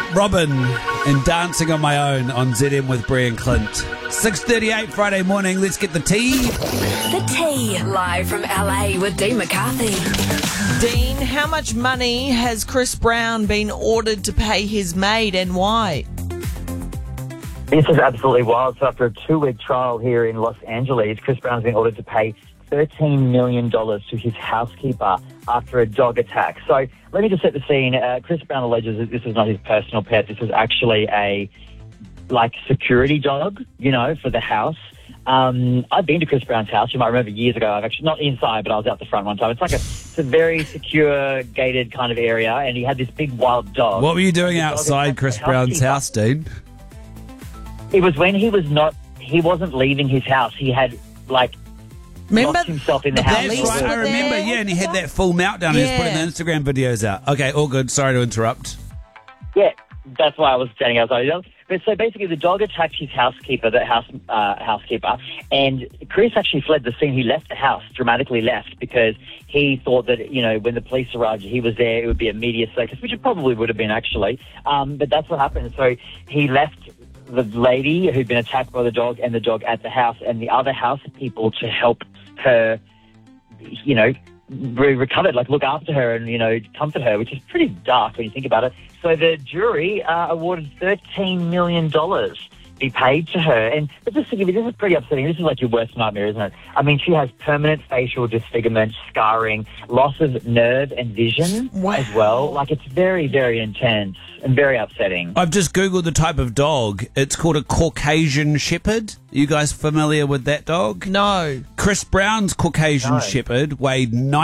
Robin and Dancing on My Own on ZM with Brie and Clint. 6:38 Friday morning. Let's get the tea. The Tea, live from LA with Dean McCarthy. Dean, how much money has Chris Brown been ordered to pay his maid and why? This is absolutely wild. So after a 2-week trial here in Los Angeles, Chris Brown's been ordered to pay $13 million to his housekeeper after a dog attack. So let me just set the scene. Chris Brown alleges that this is not his personal pet. This is actually a security dog, for the house. I've been to Chris Brown's house. You might remember years ago. I've actually not inside, but I was out the front one time. It's a very secure, gated kind of area, and he had this big wild dog. What were you doing outside Chris Brown's house, Dean? It was when he wasn't leaving his house. He had locked himself in the house. That's right, I remember, and he had that full meltdown. He was putting the Instagram videos out. Okay, all good. Sorry to interrupt. Yeah, that's why I was standing outside. But so basically the dog attacked his housekeeper, housekeeper, and Chris actually fled the scene. He left the house, dramatically left, because he thought that, when the police arrived, he was there, it would be a media circus, which it probably would have been actually. But that's what happened. So he left the lady who'd been attacked by the dog and the dog at the house, and the other house people to help her, recovered, look after her and, comfort her, which is pretty dark when you think about it. So the jury awarded $13 million be paid to her. But just to give you, this is pretty upsetting. This is like your worst nightmare, isn't it? I mean, she has permanent facial disfigurement, scarring, loss of nerve and vision as well. It's very, very intense and very upsetting. I've just Googled the type of dog. It's called a Caucasian Shepherd. Are you guys familiar with that dog? No. Chris Brown's Caucasian Shepherd weighed